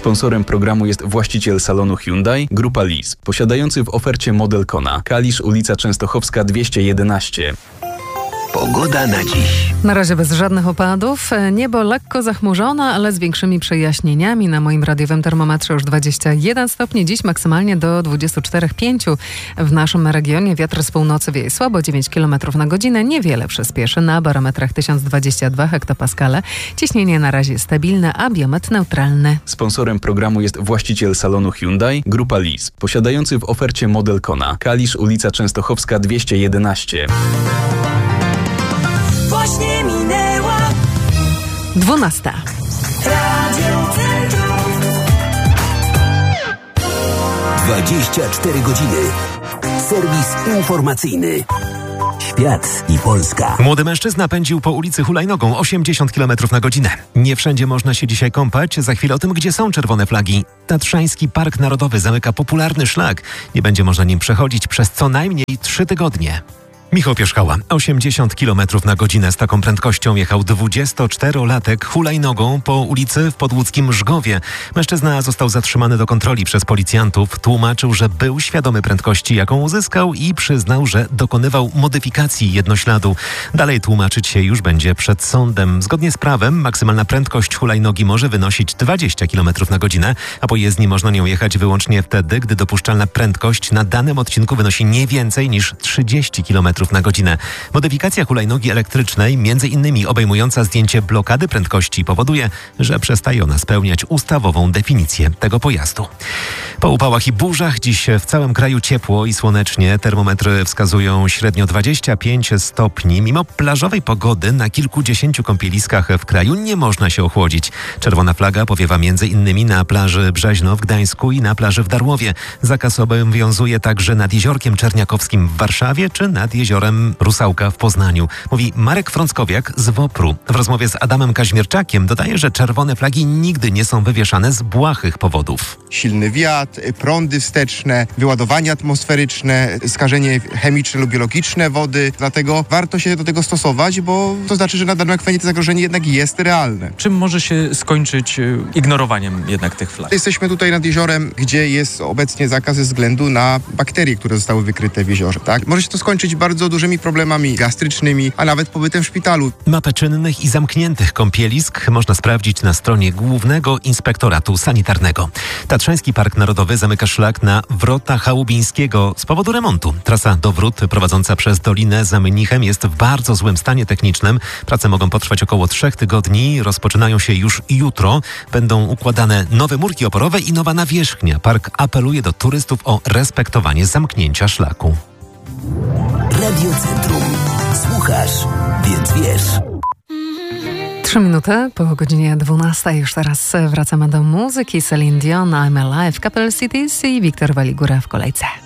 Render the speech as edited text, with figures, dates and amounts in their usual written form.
Sponsorem programu jest właściciel salonu Hyundai, Grupa Lis, posiadający w ofercie model Kona. Kalisz, ulica Częstochowska 211. Pogoda na dziś. Na razie bez żadnych opadów. Niebo lekko zachmurzone, ale z większymi przejaśnieniami. Na moim radiowym termometrze już 21 stopni. Dziś maksymalnie do 24,5. W naszym regionie wiatr z północy wieje słabo, 9 km na godzinę. Niewiele przyspieszy. Na barometrach 1022 hektopaskale. Ciśnienie na razie stabilne, a biometr neutralny. Sponsorem programu jest właściciel salonu Hyundai, Grupa Lis, posiadający w ofercie model Kona. Kalisz, ulica Częstochowska 211. Właśnie minęła 12. Radio Centrum. 24 godziny. Serwis informacyjny. Świat i Polska. Młody mężczyzna pędził po ulicy hulajnogą 80 km na godzinę. Nie wszędzie można się dzisiaj kąpać. Za chwilę o tym, gdzie są czerwone flagi. Tatrzański Park Narodowy zamyka popularny szlak. Nie będzie można nim przechodzić przez co najmniej 3 tygodnie. Michał Pierzchała, 80 km na godzinę z taką prędkością jechał 24-latek hulajnogą po ulicy w podłódzkim Żgowie. Mężczyzna został zatrzymany do kontroli przez policjantów. Tłumaczył, że był świadomy prędkości, jaką uzyskał i przyznał, że dokonywał modyfikacji jednośladu. Dalej tłumaczyć się już będzie przed sądem. Zgodnie z prawem maksymalna prędkość hulajnogi może wynosić 20 km na godzinę, a po jezdni można nią jechać wyłącznie wtedy, gdy dopuszczalna prędkość na danym odcinku wynosi nie więcej niż 30 km na godzinę. Modyfikacja hulajnogi elektrycznej, między innymi obejmująca zdjęcie blokady prędkości, powoduje, że przestaje ona spełniać ustawową definicję tego pojazdu. Po upałach i burzach dziś w całym kraju ciepło i słonecznie. Termometry wskazują średnio 25 stopni. Mimo plażowej pogody na kilkudziesięciu kąpieliskach w kraju nie można się ochłodzić. Czerwona flaga powiewa między innymi na plaży Brzeźno w Gdańsku i na plaży w Darłowie. Zakaz obowiązuje także nad Jeziorkiem Czerniakowskim w Warszawie czy nad Jeziorem Rusałka w Poznaniu. Mówi Marek Frąckowiak z WOPR-u. W rozmowie z Adamem Kaźmierczakiem dodaje, że czerwone flagi nigdy nie są wywieszane z błahych powodów. Silny wiatr, prądy wsteczne, wyładowanie atmosferyczne, skażenie chemiczne lub biologiczne wody. Dlatego warto się do tego stosować, bo to znaczy, że na danym akwenie to zagrożenie jednak jest realne. Czym może się skończyć ignorowaniem jednak tych flag? Jesteśmy tutaj nad jeziorem, gdzie jest obecnie zakaz ze względu na bakterie, które zostały wykryte w jeziorze. Tak? Może się to skończyć bardzo dużymi problemami gastrycznymi, a nawet pobytem w szpitalu. Mapę czynnych i zamkniętych kąpielisk można sprawdzić na stronie Głównego Inspektoratu Sanitarnego. Tatrzański Park Narodowy zamyka szlak na Wrota Chałubińskiego z powodu remontu. Trasa do Wrót prowadząca przez Dolinę za Mnichem jest w bardzo złym stanie technicznym. Prace mogą potrwać około 3 tygodni. Rozpoczynają się już jutro. Będą układane nowe murki oporowe i nowa nawierzchnia. Park apeluje do turystów o respektowanie zamknięcia szlaku. Radio Centrum. Słuchasz, więc wiesz. 3 minuty po godzinie 12. Już teraz wracamy do muzyki. Celine Dion, I'm Alive, Capital Cities i Wiktor Waligura w kolejce.